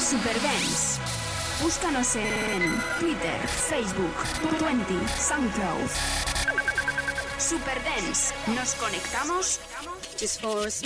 Superdance. Búscanos en Twitter, Facebook, Twenty, SoundCloud. Superdance. Nos conectamos. Just for a